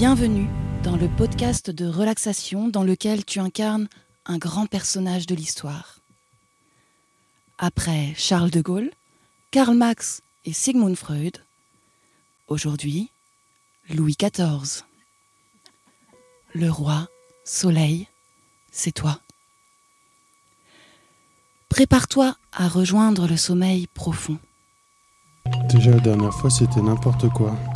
Bienvenue dans le podcast de relaxation dans lequel tu incarnes un grand personnage de l'histoire. Après Charles de Gaulle, Karl Marx et Sigmund Freud, aujourd'hui, Louis XIV. Le roi, soleil, c'est toi. Prépare-toi à rejoindre le sommeil profond. Déjà la dernière fois, c'était n'importe quoi.